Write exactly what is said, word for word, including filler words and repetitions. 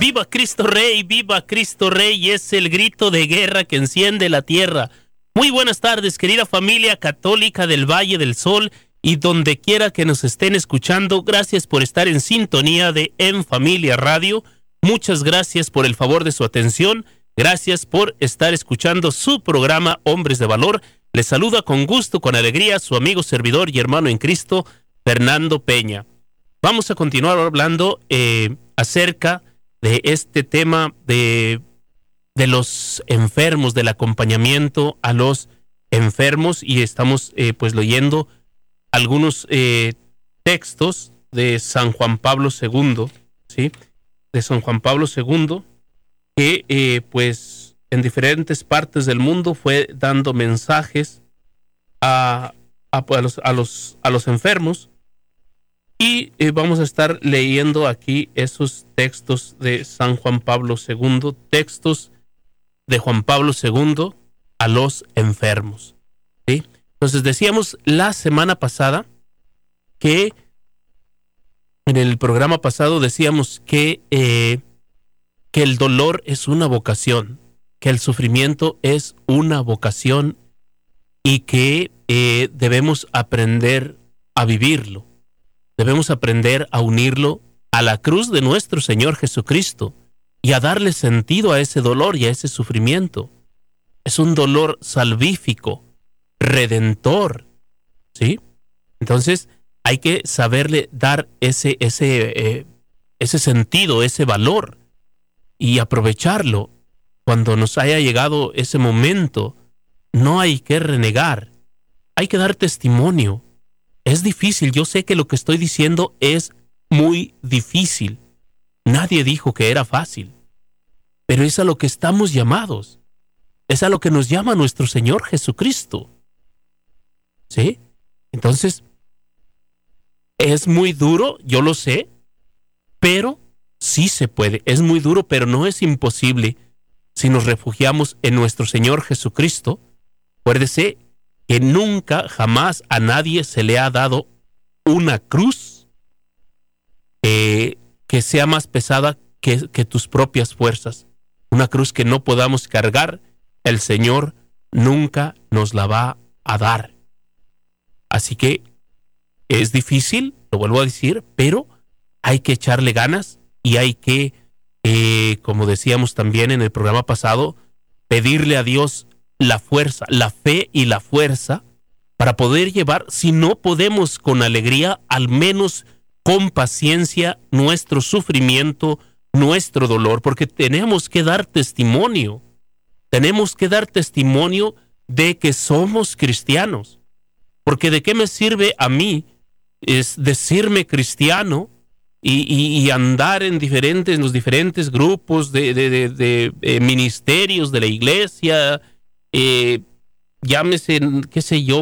¡Viva Cristo Rey! ¡Viva Cristo Rey! Es el grito de guerra que enciende la tierra. Muy buenas tardes, querida familia católica del Valle del Sol y donde quiera que nos estén escuchando. Gracias por estar en sintonía de En Familia Radio. Muchas gracias por el favor de su atención. Gracias por estar escuchando su programa Hombres de Valor. Les saluda con gusto, con alegría, su amigo, servidor y hermano en Cristo, Fernando Peña. Vamos a continuar hablando eh, acerca de este tema de, de los enfermos, del acompañamiento a los enfermos, y estamos eh, pues leyendo algunos eh, textos de San Juan Pablo segundo, ¿sí? De San Juan Pablo segundo, que eh, pues en diferentes partes del mundo fue dando mensajes a, a, a, los, a, los, a los enfermos. Y eh, vamos a estar leyendo aquí esos textos de San Juan Pablo segundo, textos de Juan Pablo segundo a los enfermos, ¿sí? Entonces decíamos la semana pasada que en el programa pasado decíamos que, eh, que el dolor es una vocación, que el sufrimiento es una vocación y que eh, debemos aprender a vivirlo. Debemos aprender a unirlo a la cruz de nuestro Señor Jesucristo y a darle sentido a ese dolor y a ese sufrimiento. Es un dolor salvífico, redentor, ¿sí? Entonces hay que saberle dar ese, ese, eh, ese sentido, ese valor y aprovecharlo. Cuando nos haya llegado ese momento, no hay que renegar, hay que dar testimonio. Es difícil, yo sé que lo que estoy diciendo es muy difícil. Nadie dijo que era fácil, pero es a lo que estamos llamados. Es a lo que nos llama nuestro Señor Jesucristo, ¿sí? Entonces, es muy duro, yo lo sé, pero sí se puede. Es muy duro, pero no es imposible si nos refugiamos en nuestro Señor Jesucristo. Acuérdese que nunca, jamás a nadie se le ha dado una cruz eh, que sea más pesada que, que tus propias fuerzas. Una cruz que no podamos cargar, el Señor nunca nos la va a dar. Así que es difícil, lo vuelvo a decir, pero hay que echarle ganas y hay que, eh, como decíamos también en el programa pasado, pedirle a Dios la fuerza, la fe y la fuerza para poder llevar, si no podemos con alegría, al menos con paciencia, nuestro sufrimiento, nuestro dolor, porque tenemos que dar testimonio, tenemos que dar testimonio de que somos cristianos, porque de qué me sirve a mí es decirme cristiano y, y, y andar en diferentes, en los diferentes grupos de, de, de, de, de ministerios de la iglesia, Eh, llámese, qué sé yo,